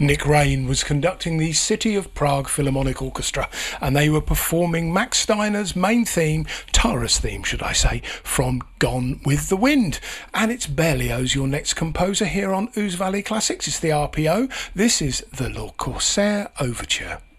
Nick Rain was conducting the City of Prague Philharmonic Orchestra, and they were performing Max Steiner's main theme, Tara's theme should I say, from Gone with the Wind. And it's Berlioz, your next composer here on Ouse Valley Classics. It's the RPO. This is the Le Corsaire Overture.